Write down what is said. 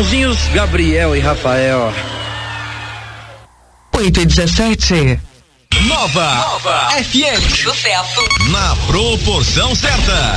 irmãozinhos Gabriel e Rafael. 8:17. Nova FM. Sucesso. Na proporção certa.